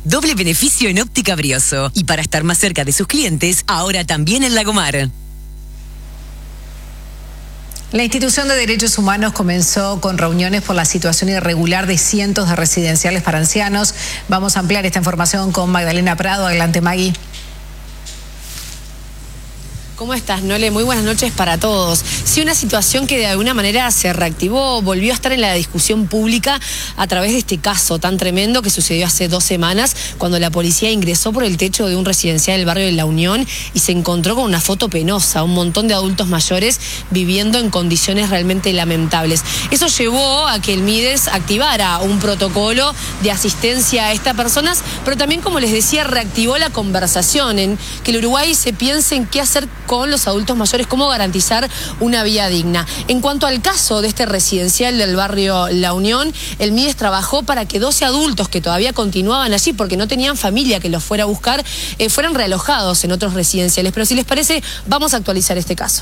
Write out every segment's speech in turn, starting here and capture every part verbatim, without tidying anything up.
Doble beneficio en Óptica Brioso. Y para estar más cerca de sus clientes, ahora también en Lagomar. La Institución de Derechos Humanos comenzó con reuniones por la situación irregular de cientos de residenciales para ancianos. Vamos a ampliar esta información con Magdalena Prado. Adelante, Magui. ¿Cómo estás, Nole? Muy buenas noches para todos. Sí, una situación que de alguna manera se reactivó, volvió a estar en la discusión pública a través de este caso tan tremendo que sucedió hace dos semanas cuando la policía ingresó por el techo de un residencial del barrio de La Unión y se encontró con una foto penosa, un montón de adultos mayores viviendo en condiciones realmente lamentables. Eso llevó a que el MIDES activara un protocolo de asistencia a estas personas, pero también, como les decía, reactivó la conversación en que el Uruguay se piense en qué hacer con los adultos mayores, cómo garantizar una vida digna. En cuanto al caso de este residencial del barrio La Unión, el MIDES trabajó para que doce adultos que todavía continuaban allí porque no tenían familia que los fuera a buscar, eh, fueran realojados en otros residenciales. Pero si les parece, vamos a actualizar este caso.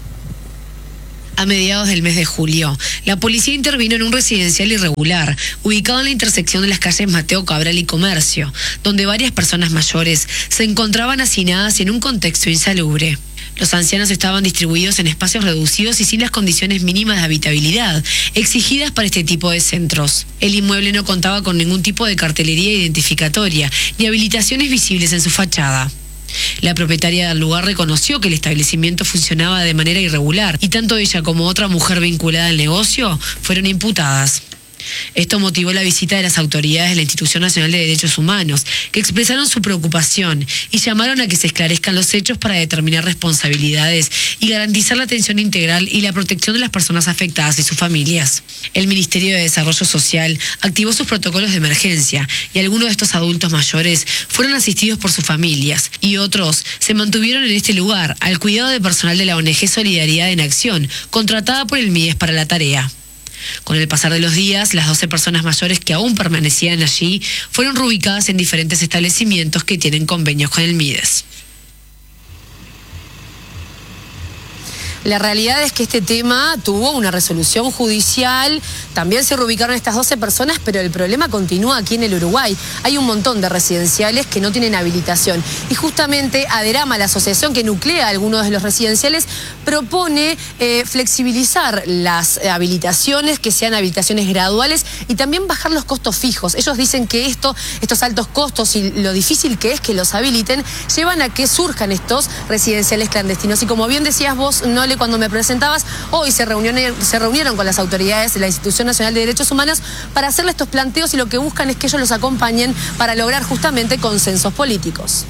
A mediados del mes de julio, la policía intervino en un residencial irregular, ubicado en la intersección de las calles Mateo Cabral y Comercio, donde varias personas mayores se encontraban hacinadas en un contexto insalubre. Los ancianos estaban distribuidos en espacios reducidos y sin las condiciones mínimas de habitabilidad exigidas para este tipo de centros. El inmueble no contaba con ningún tipo de cartelería identificatoria ni habilitaciones visibles en su fachada. La propietaria del lugar reconoció que el establecimiento funcionaba de manera irregular y tanto ella como otra mujer vinculada al negocio fueron imputadas. Esto motivó la visita de las autoridades de la Institución Nacional de Derechos Humanos, que expresaron su preocupación y llamaron a que se esclarezcan los hechos para determinar responsabilidades y garantizar la atención integral y la protección de las personas afectadas y sus familias. El Ministerio de Desarrollo Social activó sus protocolos de emergencia y algunos de estos adultos mayores fueron asistidos por sus familias y otros se mantuvieron en este lugar al cuidado de personal de la O N G Solidaridad en Acción, contratada por el MIDES para la tarea. Con el pasar de los días, las doce personas mayores que aún permanecían allí fueron reubicadas en diferentes establecimientos que tienen convenios con el MIDES. La realidad es que este tema tuvo una resolución judicial, también se reubicaron estas doce personas, pero el problema continúa aquí en el Uruguay. Hay un montón de residenciales que no tienen habilitación y justamente ADERAMA, la asociación que nuclea algunos de los residenciales, propone eh, flexibilizar las habilitaciones, que sean habilitaciones graduales y también bajar los costos fijos. Ellos dicen que esto, estos altos costos y lo difícil que es que los habiliten, llevan a que surjan estos residenciales clandestinos. Y como bien decías vos, no cuando me presentabas, hoy se reunieron, se reunieron con las autoridades de la Institución Nacional de Derechos Humanos para hacerle estos planteos y lo que buscan es que ellos los acompañen para lograr justamente consensos políticos.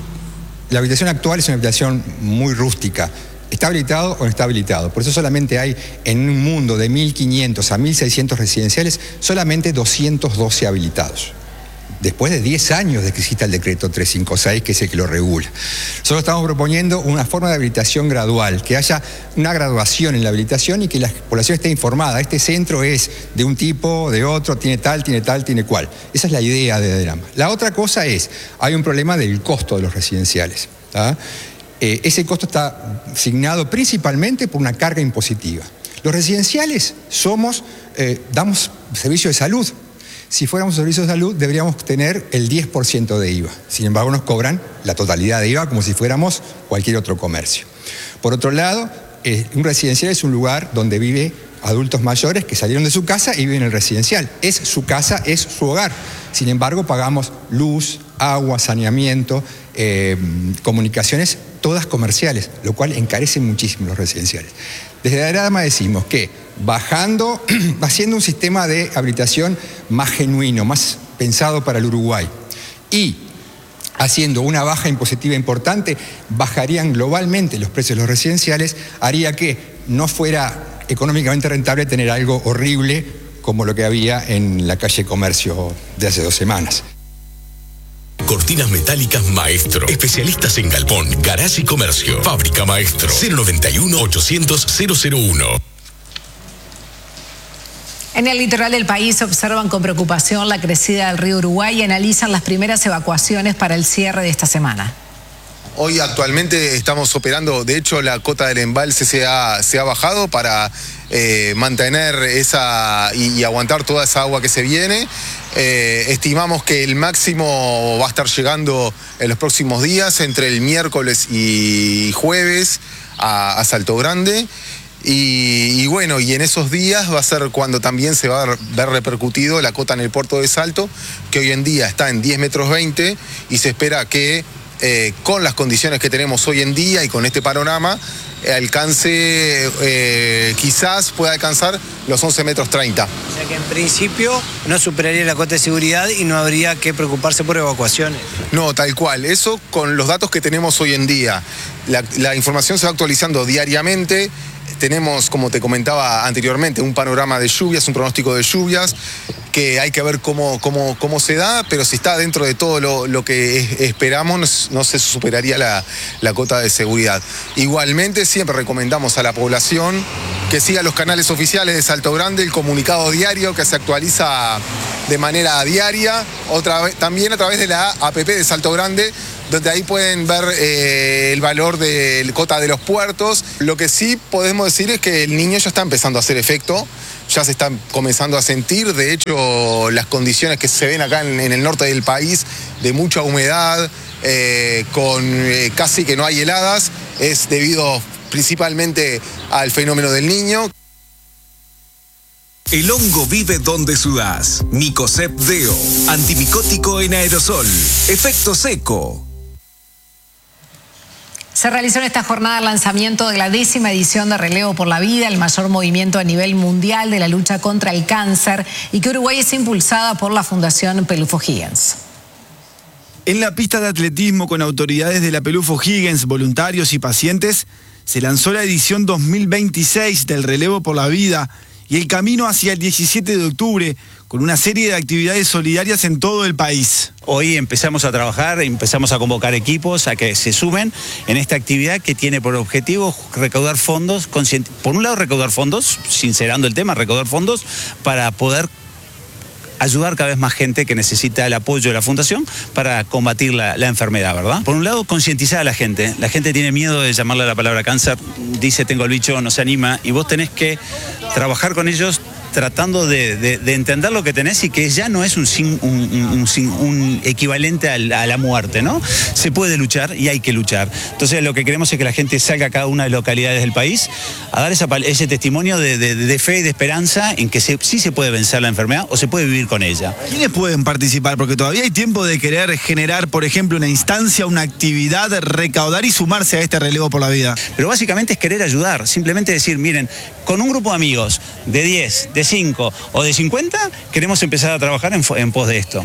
La habilitación actual es una habilitación muy rústica. ¿Está habilitado o no está habilitado? Por eso solamente hay en un mundo de mil quinientos a mil seiscientos residenciales, solamente doscientos doce habilitados. Después de diez años de que exista el decreto trescientos cincuenta y seis, que es el que lo regula. Nosotros estamos proponiendo una forma de habilitación gradual, que haya una graduación en la habilitación y que la población esté informada. Este centro es de un tipo, de otro, tiene tal, tiene tal, tiene cual. Esa es la idea de ADERAMA. La otra cosa es, hay un problema del costo de los residenciales. ¿tá? Eh, ese costo está asignado principalmente por una carga impositiva. Los residenciales somos, eh, damos servicio de salud. Si fuéramos un servicio de salud, deberíamos tener el diez por ciento de I V A. Sin embargo, nos cobran la totalidad de I V A como si fuéramos cualquier otro comercio. Por otro lado, eh, un residencial es un lugar donde vive adultos mayores que salieron de su casa y viven en el residencial. Es su casa, es su hogar. Sin embargo, pagamos luz, agua, saneamiento, eh, comunicaciones, todas comerciales, lo cual encarece muchísimo los residenciales. Desde ADERAMA decimos que bajando, haciendo un sistema de habilitación más genuino, más pensado para el Uruguay y haciendo una baja impositiva importante, bajarían globalmente los precios de los residenciales, haría que no fuera económicamente rentable tener algo horrible como lo que había en la calle Comercio de hace dos semanas. Cortinas metálicas Maestro. Especialistas en galpón, garage y comercio. Fábrica Maestro. cero noventa y uno, ochocientos, cero cero uno. En el litoral del país observan con preocupación la crecida del río Uruguay y analizan las primeras evacuaciones para el cierre de esta semana. Hoy actualmente estamos operando, de hecho la cota del embalse se ha, se ha bajado para eh, mantener esa y, y aguantar toda esa agua que se viene. Eh, estimamos que el máximo va a estar llegando en los próximos días, entre el miércoles y jueves a, a Salto Grande. Y, y bueno, y en esos días va a ser cuando también se va a ver repercutido la cota en el puerto de Salto, que hoy en día está en diez metros veinte y se espera que eh, con las condiciones que tenemos hoy en día y con este panorama, eh, alcance, eh, quizás pueda alcanzar los once metros treinta. O sea que en principio no superaría la cota de seguridad y no habría que preocuparse por evacuaciones. No, tal cual. Eso con los datos que tenemos hoy en día. La, la información se va actualizando diariamente. Tenemos, como te comentaba anteriormente, un panorama de lluvias, un pronóstico de lluvias, que hay que ver cómo, cómo, cómo se da, pero si está dentro de todo lo, lo que es, esperamos, no se superaría la, la cota de seguridad. Igualmente, siempre recomendamos a la población que siga los canales oficiales de Salto Grande, el comunicado diario que se actualiza de manera diaria, otra vez, también a través de la A P P de Salto Grande, donde ahí pueden ver eh, el valor de la cota de los puertos. Lo que sí podemos decir es que el niño ya está empezando a hacer efecto, ya se está comenzando a sentir. De hecho, las condiciones que se ven acá en, en el norte del país, de mucha humedad, eh, con eh, casi que no hay heladas, es debido principalmente al fenómeno del niño. El hongo vive donde sudás. Micocep Deo, antimicótico en aerosol, efecto seco. Se realizó en esta jornada el lanzamiento de la décima edición de Relevo por la Vida, el mayor movimiento a nivel mundial de la lucha contra el cáncer, y que Uruguay es impulsada por la Fundación Pelufo Higgins. En la pista de atletismo con autoridades de la Pelufo Higgins, voluntarios y pacientes, se lanzó la edición dos mil veintiséis del Relevo por la Vida y el camino hacia el diecisiete de octubre, con una serie de actividades solidarias en todo el país. Hoy empezamos a trabajar, empezamos a convocar equipos a que se sumen en esta actividad que tiene por objetivo recaudar fondos, por un lado recaudar fondos, sincerando el tema, recaudar fondos para poder ayudar cada vez más gente que necesita el apoyo de la Fundación para combatir la, la enfermedad, ¿verdad? Por un lado, concientizar a la gente. La gente tiene miedo de llamarle la palabra cáncer, dice tengo el bicho, no se anima, y vos tenés que trabajar con ellos tratando de, de, de entender lo que tenés y que ya no es un, un, un, un, un equivalente a la, a la muerte, ¿no? Se puede luchar y hay que luchar. Entonces lo que queremos es que la gente salga a cada una de las localidades del país a dar esa, ese testimonio de, de, de fe y de esperanza en que se, sí se puede vencer la enfermedad o se puede vivir con ella. ¿Quiénes pueden participar? Porque todavía hay tiempo de querer generar, por ejemplo, una instancia, una actividad, recaudar y sumarse a este Relevo por la Vida. Pero básicamente es querer ayudar, simplemente decir, miren, con un grupo de amigos de diez, de cinco o de cincuenta, queremos empezar a trabajar en, en pos de esto.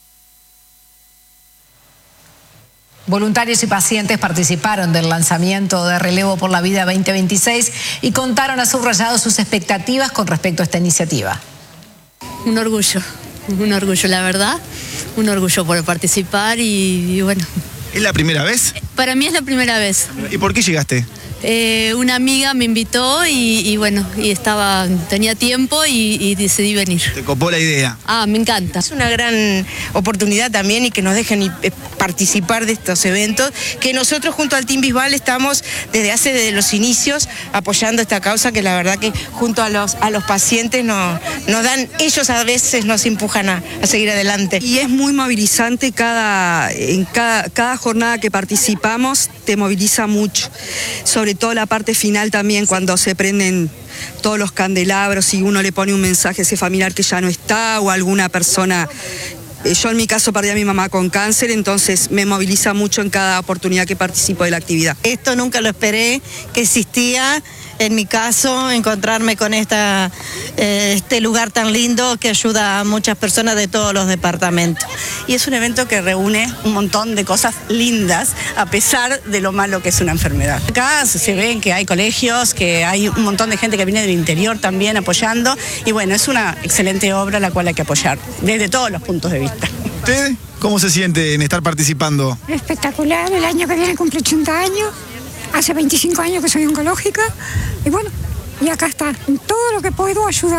Voluntarios y pacientes participaron del lanzamiento de Relevo por la Vida veinte veintiséis y contaron a subrayado sus expectativas con respecto a esta iniciativa. Un orgullo, un orgullo, la verdad, un orgullo por participar y, y bueno. ¿Es la primera vez? Para mí es la primera vez. ¿Y por qué llegaste? Eh, una amiga me invitó y, y bueno, y estaba, tenía tiempo y, y decidí venir. ¿Te copó la idea? Ah, me encanta. Es una gran oportunidad también y que nos dejen participar de estos eventos, que nosotros junto al Team Bisbal estamos desde hace desde los inicios apoyando esta causa, que la verdad que junto a los, a los pacientes nos, nos dan, ellos a veces nos empujan a, a seguir adelante. Y es muy movilizante cada, en cada, cada jornada que participamos, te moviliza mucho, sobre todo la parte final también, cuando se prenden todos los candelabros y uno le pone un mensaje a ese familiar que ya no está o alguna persona. Yo en mi caso perdí a mi mamá con cáncer, entonces me moviliza mucho en cada oportunidad que participo de la actividad. Esto nunca lo esperé que existía. En mi caso, encontrarme con esta, eh, este lugar tan lindo que ayuda a muchas personas de todos los departamentos. Y es un evento que reúne un montón de cosas lindas, a pesar de lo malo que es una enfermedad. Acá se ven que hay colegios, que hay un montón de gente que viene del interior también apoyando, y bueno, es una excelente obra la cual hay que apoyar, desde todos los puntos de vista. ¿Usted cómo se siente en estar participando? Espectacular, el año que viene cumple ochenta años. Hace veinticinco años que soy oncológica y bueno, y acá está, en todo lo que puedo ayudar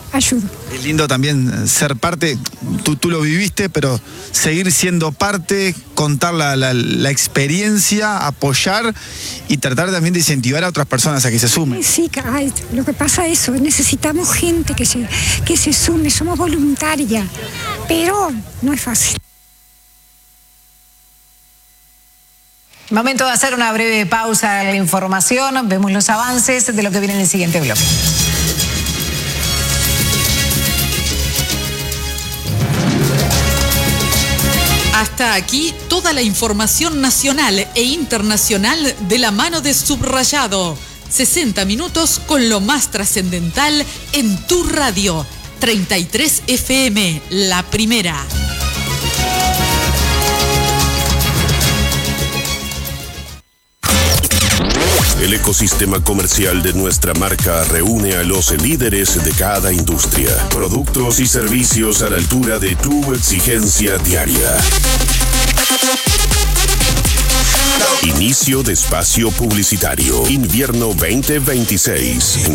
ayudo. Es lindo también ser parte, tú, tú lo viviste, pero seguir siendo parte, contar la, la, la experiencia, apoyar y tratar también de incentivar a otras personas a que se sumen. Sí, ay, lo que pasa es eso, necesitamos gente que se, que se sume, somos voluntarias, pero no es fácil. Momento de hacer una breve pausa en la información, vemos los avances de lo que viene en el siguiente bloque. Hasta aquí toda la información nacional e internacional de la mano de Subrayado. sesenta minutos con lo más trascendental en tu radio. treinta y tres F M, la primera. El ecosistema comercial de nuestra marca reúne a los líderes de cada industria. Productos y servicios a la altura de tu exigencia diaria. Inicio de espacio publicitario. Invierno veinte veintiséis.